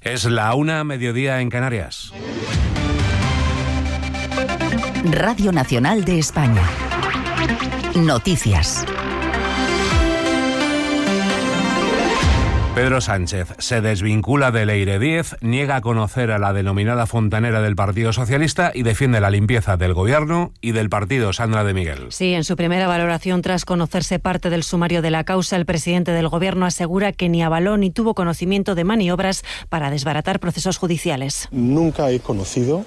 Es la 1:00, mediodía en Canarias. Radio Nacional de España. Noticias. Pedro Sánchez se desvincula de Leire Díez, niega a conocer a la denominada fontanera del Partido Socialista y defiende la limpieza del Gobierno y del partido. Sandra de Miguel. Sí, en su primera valoración tras conocerse parte del sumario de la causa, el presidente del Gobierno asegura que ni avaló ni tuvo conocimiento de maniobras para desbaratar procesos judiciales. Nunca he conocido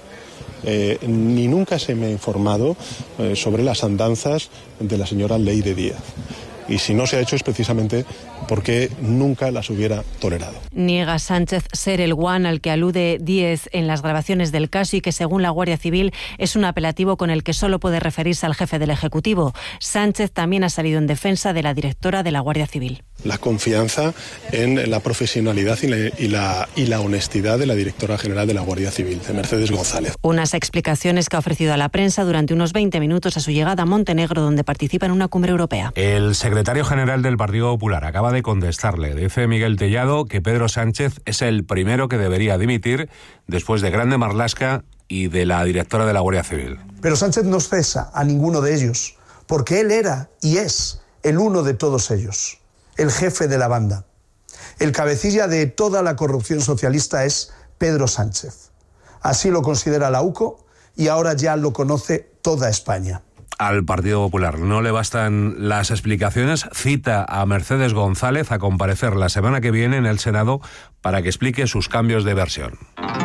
ni nunca se me ha informado sobre las andanzas de la señora Leire Díez. Y si no se ha hecho es precisamente porque nunca las hubiera tolerado. Niega Sánchez ser el one al que alude Díez en las grabaciones del caso y que, según la Guardia Civil, es un apelativo con el que solo puede referirse al jefe del Ejecutivo. Sánchez también ha salido en defensa de la directora de la Guardia Civil. La confianza en la profesionalidad y la honestidad de la directora general de la Guardia Civil, de Mercedes González. Unas explicaciones que ha ofrecido a la prensa durante unos 20 minutos a su llegada a Montenegro, donde participa en una cumbre europea. El secretario general del Partido Popular acaba de contestarle. Dice Miguel Tellado que Pedro Sánchez es el primero que debería dimitir después de Grande Marlaska y de la directora de la Guardia Civil. Pero Sánchez no cesa a ninguno de ellos, porque él era y es el uno de todos ellos, el jefe de la banda. El cabecilla de toda la corrupción socialista es Pedro Sánchez. Así lo considera la UCO y ahora ya lo conoce toda España. Al Partido Popular no le bastan las explicaciones. Cita a Mercedes González a comparecer la semana que viene en el Senado para que explique sus cambios de versión.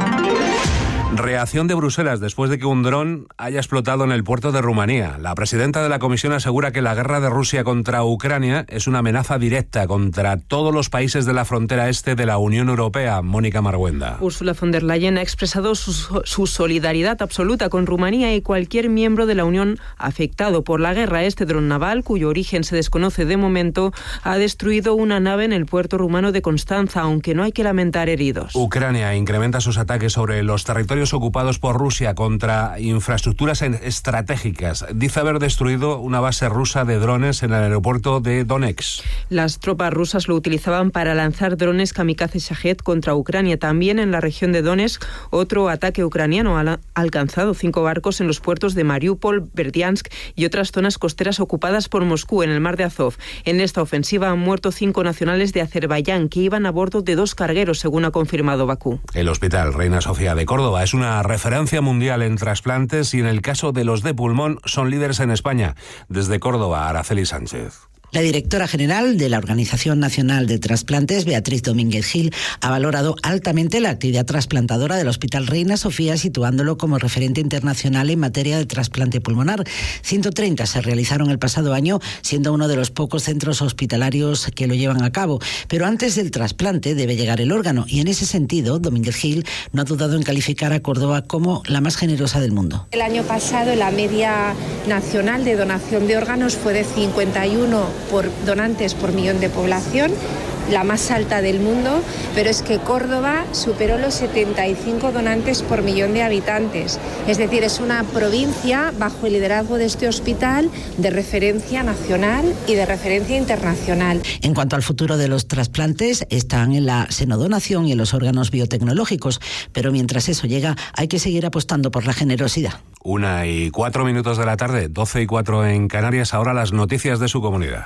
Reacción de Bruselas después de que un dron haya explotado en el puerto de Rumanía. La presidenta de la Comisión asegura que la guerra de Rusia contra Ucrania es una amenaza directa contra todos los países de la frontera este de la Unión Europea. Mónica Marguenda. Ursula von der Leyen ha expresado su solidaridad absoluta con Rumanía y cualquier miembro de la Unión afectado por la guerra. Este dron naval, cuyo origen se desconoce de momento, ha destruido una nave en el puerto rumano de Constanza, aunque no hay que lamentar heridos. Ucrania incrementa sus ataques sobre los territorios ocupados por Rusia contra infraestructuras estratégicas. Dice haber destruido una base rusa de drones en el aeropuerto de Donetsk. Las tropas rusas lo utilizaban para lanzar drones kamikaze Shahed contra Ucrania. También en la región de Donetsk, otro ataque ucraniano ha alcanzado 5 barcos en los puertos de Mariupol, Berdiansk y otras zonas costeras ocupadas por Moscú en el mar de Azov. En esta ofensiva han muerto 5 nacionales de Azerbaiyán que iban a bordo de 2 cargueros, según ha confirmado Bakú. El Hospital Reina Sofía de Córdoba es una referencia mundial en trasplantes y en el caso de los de pulmón son líderes en España. Desde Córdoba, Araceli Sánchez. La directora general de la Organización Nacional de Trasplantes, Beatriz Domínguez Gil, ha valorado altamente la actividad trasplantadora del Hospital Reina Sofía, situándolo como referente internacional en materia de trasplante pulmonar. 130 se realizaron el pasado año, siendo uno de los pocos centros hospitalarios que lo llevan a cabo. Pero antes del trasplante debe llegar el órgano y en ese sentido, Domínguez Gil no ha dudado en calificar a Córdoba como la más generosa del mundo. El año pasado la media nacional de donación de órganos fue de 51 por donantes por millón de población, la más alta del mundo, pero es que Córdoba superó los 75 donantes por millón de habitantes. Es decir, es una provincia bajo el liderazgo de este hospital de referencia nacional y de referencia internacional. En cuanto al futuro de los trasplantes, están en la senodonación y en los órganos biotecnológicos, pero mientras eso llega, hay que seguir apostando por la generosidad. 1:04 de la tarde, 12:04 en Canarias. Ahora las noticias de su comunidad.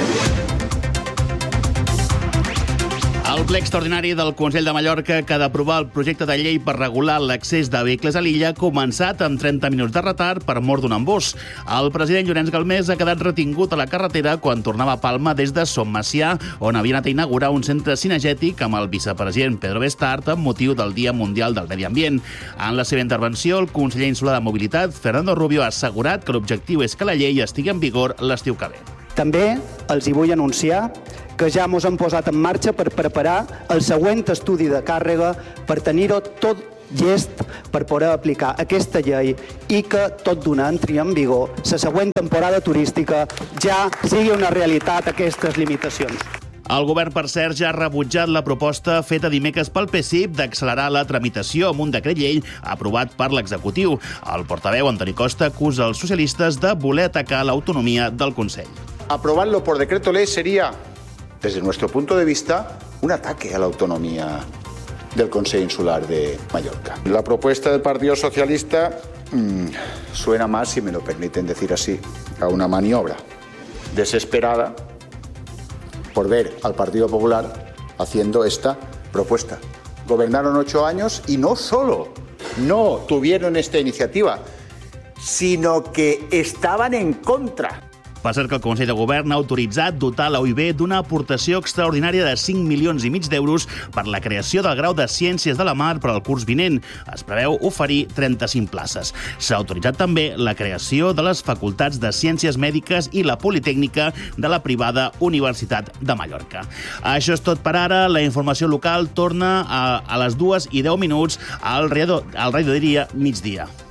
El ple extraordinari del Consell de Mallorca que ha d'aprovar el projecte de llei per regular l'accés de vehicles a l'illa ha començat amb 30 minuts de retard per mort d'un embús. El president Llorenç Galmés ha quedat retingut a la carretera quan tornava a Palma des de Son Macià, on havia anat a inaugurar un centre cinegètic amb el vicepresident Pedro Bestart amb motiu del Dia Mundial del Medi Ambient. En la seva intervenció, el conseller insular de Mobilitat, Fernando Rubio, ha assegurat que l'objectiu és que la llei estigui en vigor l'estiu que ve. També els hi vull anunciar que ja ens hem posat en marxa per preparar el següent estudi de càrrega per tenir-ho tot llest per poder aplicar aquesta llei i que, tot d'una entri en vigor, la següent temporada turística ja sigui una realitat aquestes limitacions. El govern, per cert, ja ha rebutjat la proposta feta dimecres pel PSIP d'accelerar la tramitació amb un decret llei aprovat per l'executiu. El portaveu, Antoni Costa, acusa els socialistes de voler atacar l'autonomia del Consell. Aprobarlo por decreto ley sería, desde nuestro punto de vista, un ataque a la autonomía del Consell Insular de Mallorca. La propuesta del Partido Socialista suena más, si me lo permiten decir así, a una maniobra desesperada por ver al Partido Popular haciendo esta propuesta. Gobernaron 8 años y no solo no tuvieron esta iniciativa, sino que estaban en contra. Per cert que el Consell de Govern ha autoritzat dotar la UIB d'una aportació extraordinària de 5,5 milions d'euros per la creació del grau de Ciències de la Mar per al curs vinent. Es preveu oferir 35 places. S'ha autoritzat també la creació de les facultats de Ciències Mèdiques i la Politècnica de la privada Universitat de Mallorca. Això és tot per ara. La informació local torna a les 2:10 al Radio Dia migdia.